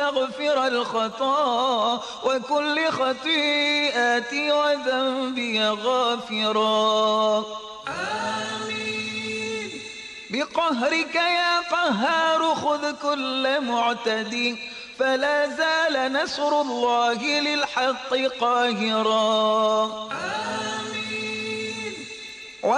مغفر الخطا وكل خطيئتي وذنبي غافرا. آمين. بقهرك يا قهار خذ كل معتدي فلا زال نصر الله للحق قاهرا. آمين.